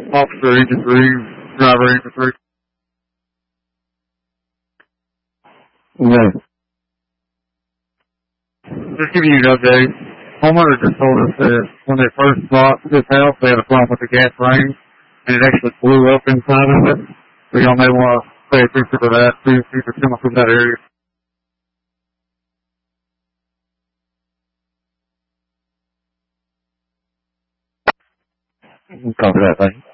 Officer Agent Reeves, driver Agent Reeves. Yeah. Just giving you an update. Homeowner just told us that when they first bought this house, they had a problem with the gas range, and it actually blew up inside of it. So y'all may want to pay attention to that, see if it's coming from that area. Copy that, thank you.